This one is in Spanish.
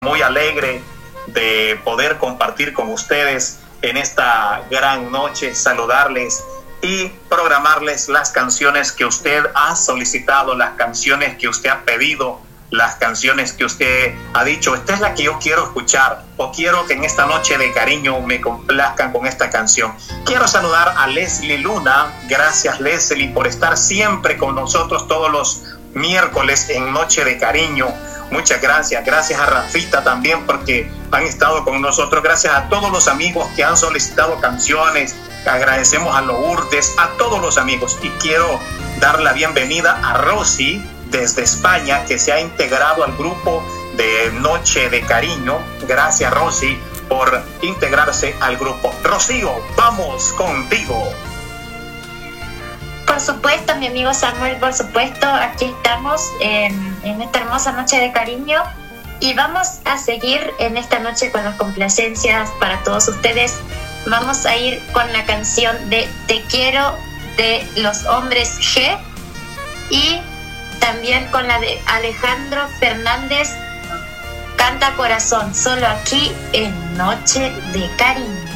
muy alegre de poder compartir con ustedes en esta gran noche, saludarles y programarles las canciones que usted ha solicitado, las canciones que usted ha pedido, las canciones que usted ha dicho, esta es la que yo quiero escuchar, o quiero que en esta noche de cariño me complazcan con esta canción. Quiero saludar a Leslie Luna. Gracias, Leslie, por estar siempre con nosotros todos los miércoles en Noche de Cariño. Muchas gracias. Gracias a Rafita también porque han estado con nosotros. Gracias a todos los amigos que han solicitado canciones. Agradecemos a Lourdes, a todos los amigos. Y quiero dar la bienvenida a Rosy desde España, que se ha integrado al grupo de Noche de Cariño. Gracias, Rosy, por integrarse al grupo. Rocío, vamos contigo. Por supuesto, mi amigo Samuel, por supuesto, aquí estamos en esta hermosa Noche de Cariño y vamos a seguir en esta noche con las complacencias para todos ustedes. Vamos a ir con la canción de Te Quiero de Los Hombres G y también con la de Alejandro Fernández, Canta Corazón, solo aquí en Noche de Cariño.